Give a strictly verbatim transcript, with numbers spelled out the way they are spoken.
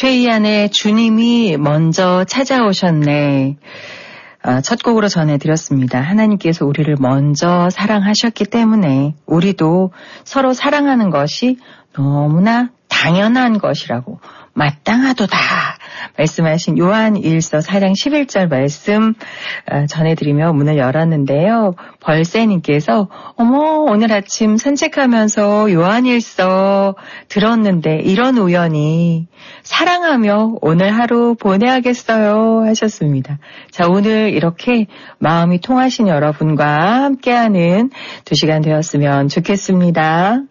최희안의 주님이 먼저 찾아오셨네. 첫 곡으로 전해드렸습니다. 하나님께서 우리를 먼저 사랑하셨기 때문에 우리도 서로 사랑하는 것이 너무나 당연한 것이라고 마땅하도다 말씀하신 요한 일서 사 장 십일 절 말씀 전해드리며 문을 열었는데요. 벌새님께서 어머 오늘 아침 산책하면서 요한 일서 들었는데 이런 우연이 사랑하며 오늘 하루 보내야겠어요 하셨습니다. 자, 오늘 이렇게 마음이 통하신 여러분과 함께하는 두 시간 되었으면 좋겠습니다.